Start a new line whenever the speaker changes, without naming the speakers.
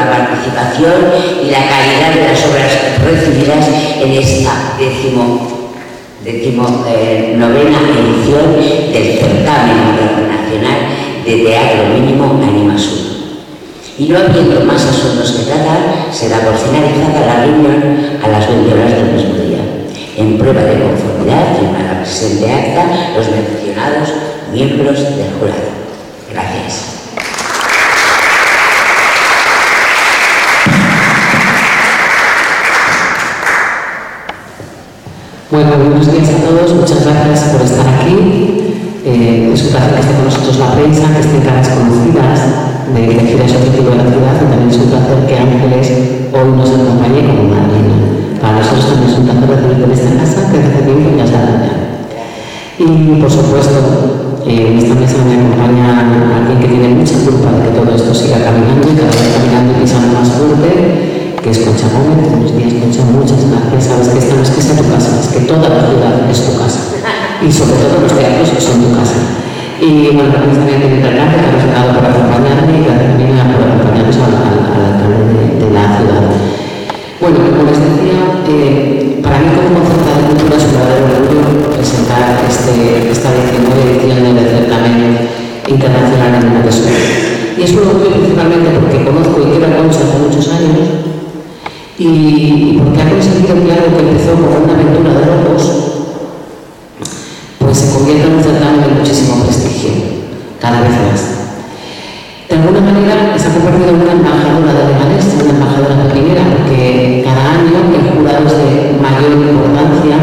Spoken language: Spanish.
la participación y la calidad de las obras recibidas en esta novena edición del certamen internacional de teatro mínimo Animasur. Y no habiendo más asuntos que tratar, será por finalizada la reunión a las 20 horas del mismo día. En prueba de conformidad, firma la presente acta los mencionados miembros del jurado. Gracias.
Bueno, buenos días a todos, muchas gracias por estar aquí. Es un placer que esté con nosotros la prensa, que estén caras conocidas de elegir ese objetivo de la ciudad, y también es un placer que Ángeles hoy nos acompañe como madrina. Para nosotros también es un placer recibirte en esta casa, que hace tiempo ya se ya. Y por supuesto, en esta mesa me acompaña alguien que tiene mucha culpa de que todo esto siga caminando y cada vez caminando y pisando más fuerte, que es Concha Gómez. Buenos días, Concha, muchas gracias. Sabes que esta no es que sea tu casa, es que toda la ciudad es tu casa. Y sobre todo los teatros son tu casa. Y bueno, también quiero entrenar, que habéis dado por acompañarme, y gracias también por acompañarnos al alcalde de la ciudad. Bueno, como les decía, para mí como concertada de cultura es un verdadero orgullo presentar esta 19ª edición del certamen internacional de Animasur. Y es un orgullo principalmente porque conozco y quiero a Concha hace muchos años, y porque ha conseguido que algo que empezó como una aventura de locos pues se convierte en un certamen de muchísimo prestigio, cada vez más. De alguna manera se ha convertido en una embajadora de Leganés, una embajadora de primera, porque cada año el jurado es de mayor importancia